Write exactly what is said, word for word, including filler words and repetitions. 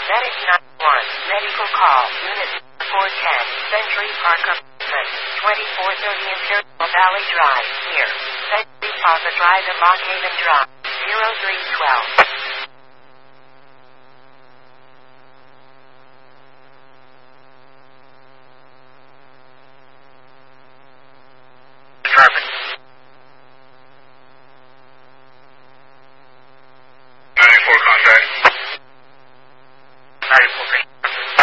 Medic nine one, medical call, unit four ten, Century Park Apartment, twenty-four thirty Imperial Valley Drive, here. Century Plaza Drive and Lock Haven Drive, zero three one two.